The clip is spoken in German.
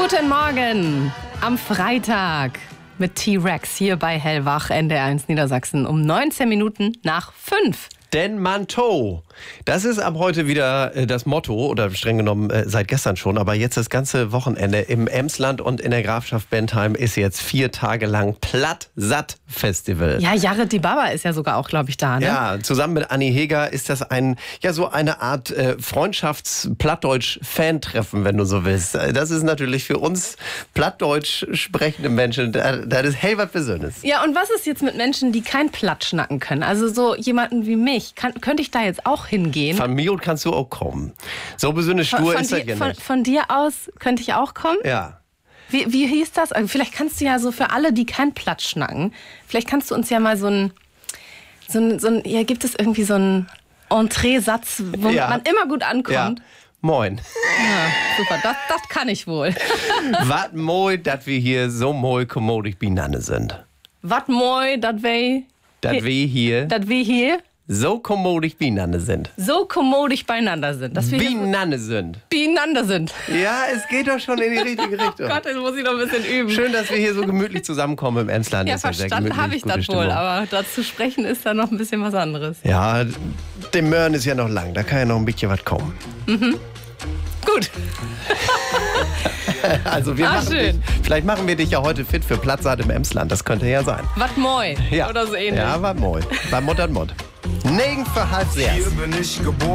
Guten Morgen am Freitag mit T-Rex hier bei Hellwach, NDR1 Niedersachsen um 19 Minuten nach 5. Denn Manteau, das ist ab heute wieder das Motto, oder streng genommen seit gestern schon, aber jetzt das ganze Wochenende im Emsland und in der Grafschaft Bentheim ist jetzt 4 Tage lang Platt-Satt-Festival. Ja, Jared Dibaba ist ja sogar auch, glaube ich, da, ne? Ja, zusammen mit Anni Heger ist das so eine Art Freundschafts-Plattdeutsch-Fan-Treffen, wenn du so willst. Das ist natürlich für uns Plattdeutsch sprechende Menschen, das ist hell was Besonderes. Ja, und was ist jetzt mit Menschen, die kein Platt schnacken können? Also so jemanden wie mich. Könnte ich da jetzt auch hingehen? Von mir kannst du auch kommen. So besonders stur ist er ja nicht. Von dir aus könnte ich auch kommen? Ja. Wie hieß das? Also vielleicht kannst du ja so für alle, die kein Platt schnacken, vielleicht kannst du uns ja mal gibt es irgendwie so einen Entree-Satz, wo man immer gut ankommt? Ja. Moin. Ja, super, das kann ich wohl. Wat moi, dat wir hier so moi kommodig binanne sind. Wat moi, dat wir hier so kommodig binanne sind. So kommodig beieinander sind. Dass wir Binanne sind. Beieinander sind. Ja, es geht doch schon in die richtige Richtung. Oh Gott, das muss ich noch ein bisschen üben. Schön, dass wir hier so gemütlich zusammenkommen im Emsland. Ja, verstanden habe ich das wohl, aber dazu sprechen ist da noch ein bisschen was anderes. Ja, dem Mörn ist ja noch lang, da kann ja noch ein bisschen was kommen. Mhm. Gut. Also vielleicht machen wir dich ja heute fit für Platt-Satt im Emsland, das könnte ja sein. Wat moi, ja. Oder so ähnlich. Ja, wat moi. Bei Mott an Mott. 9 für halb 6. Hier bin ich geboren.